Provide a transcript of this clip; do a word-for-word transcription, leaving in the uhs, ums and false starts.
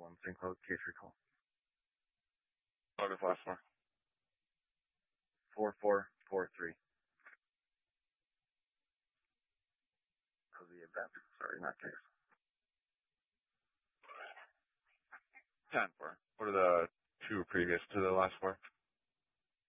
one, same code, case recall. What is the last four? Four four four three. Of the event. Sorry, not case. Ten four. What are the two previous to the last four?